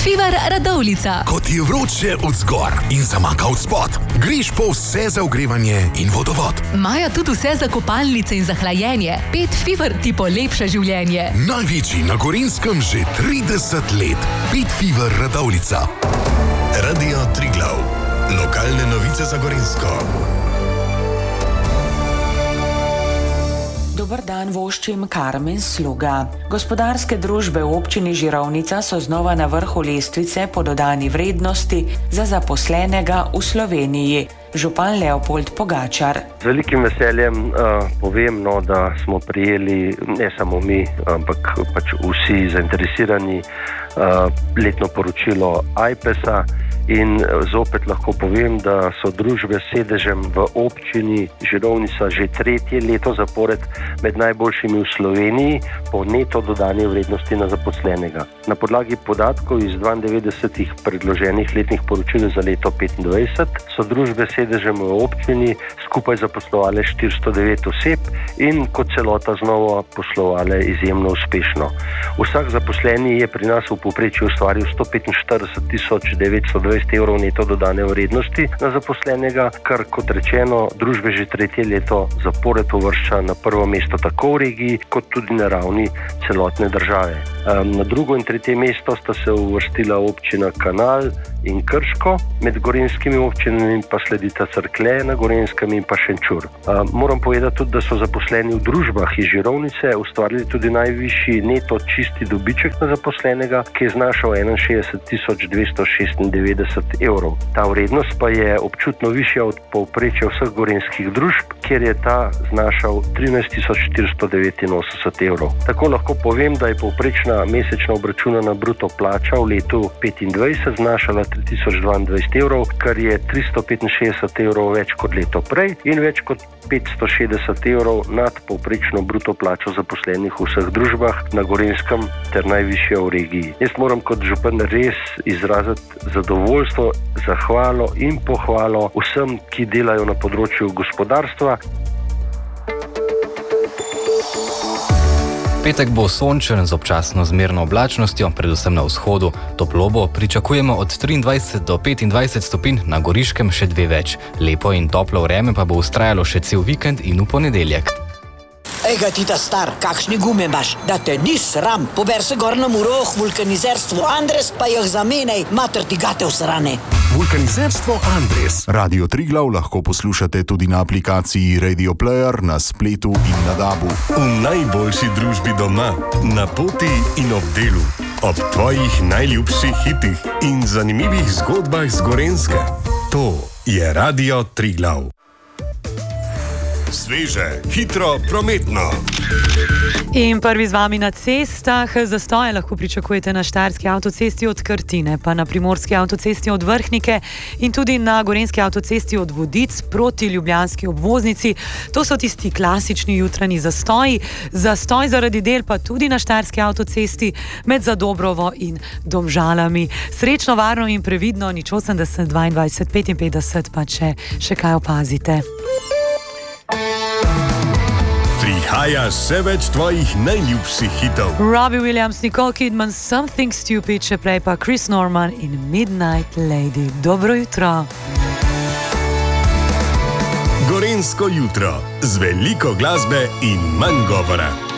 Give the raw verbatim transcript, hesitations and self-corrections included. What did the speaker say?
Fever Radovljica. Ko ti je vroče od zgor in zamaka od spod, greš po vse za ogrevanje in vodovod. Maja tudi vse za kopalnice in za hlajenje. Pet Fever ti polepša življenje. Največji na Gorenjskem že trideset let. Pet Fever Radovljica. Radio Triglav. Lokalne novice za Gorenjsko. Dobar dan, voščim Karmen Sluga. Gospodarske družbe v občini Žirovnica so znova na vrhu lestvice po dodani vrednosti za zaposlenega v Sloveniji. Župan Leopold Pogačar. Z velikim veseljem uh, povem, no, da smo prijeli, ne samo mi, ampak pač vsi zainteresirani, uh, letno poročilo Ajpesa in zopet lahko povem, da so družbe s sedežem v občini Žirovnica že tretje leto zapored med najboljšimi v Sloveniji po neto dodani vrednosti na zaposlenega. Na podlagi podatkov iz dvaindevetdesetih predloženih letnih poročil za leto petindvajset so družbe s sedežem v občini skupaj zaposlovale štiristo devet oseb in kot celota znova poslovale izjemno uspešno. Vsak zaposleni je pri nas v povprečju ustvaril sto petinštirideset tisoč devetsto dvajset evrov neto dodane vrednosti na zaposlenega, kar kot rečeno družbe že tretje leto zapored uvršča na prvo mesto tako v regiji kot tudi na ravni celotne države. Na drugo in tretje mesto sta se uvrstila občina Kanal in Krško, med gorenjskimi občinami pa sledita Cerklje na Gorenjskem in pa Šenčur. Moram povedati tudi, da so zaposleni v družbah iz Žirovnice ustvarili tudi najvišji neto čisti dobiček na zaposlenega, ki je znašal enainšestdeset tisoč dvesto šestindevetdeset evrov. Ta vrednost pa je občutno višja od povprečja vseh gorenjskih družb, kjer je ta znašal trinajst tisoč štiristo devetinosemdeset evrov. Tako lahko povem, da je povprečna mesečna obračunana bruto plača v letu petindvajset znašala tri tisoč dvaindvajset evrov, kar je tristo petinšestdeset evrov več kot leto prej in več kot petsto šestdeset evrov nad povprečno bruto plačo zaposlenih v vseh družbah na Gorenjskem ter najvišja v regiji. Jaz moram kot župan res izraziti zadovoljstvo, zahvalo in pohvalo vsem, ki delajo na področju gospodarstva. Petek bo sončen z občasno zmerno oblačnostjo, predvsem na vzhodu. Toplo bo pričakujemo od triindvajset do petindvajset stopinj, na Goriškem še dve več. Lepo in toplo vreme pa bo vztrajalo še cel vikend in v ponedeljek. Ejga ti ta star, kakšni gume imaš, da te ni sram. Pober se gor na Muroh, vulkanizerstvo Andres, pa jih zamenjaj, mater ti gate vsrane. Vulkanizerstvo Andres. Radio Triglav lahko poslušate tudi na aplikaciji Radio Player, na spletu in na dabu. V najboljši družbi doma, na poti in ob delu, ob tvojih najljubših hitih in zanimivih zgodbah z Gorenjske. To je Radio Triglav. Sveže, hitro, prometno. In prvi z vami na cestah. Zastoje lahko pričakujete na štajerski avtocesti od Krtine, pa na primorski avtocesti od Vrhnike in tudi na gorenjski avtocesti od Vodic proti ljubljanski obvoznici. To so tisti klasični jutranji zastoji. Zastoj zaradi del pa tudi na štajerski avtocesti med Zadobrovo in Domžalami. Srečno, varno in previdno, nič osemdeset dvaindvajset petinpetdeset, pa če še kaj opazite. Prihaja še več tvojih najljubših hitov. Robbie Williams, Nicole Kidman, Something Stupid, še prej pa Chris Norman in Midnight Lady. Dobro jutro. Gorenjsko jutro z veliko glasbe in manj govora.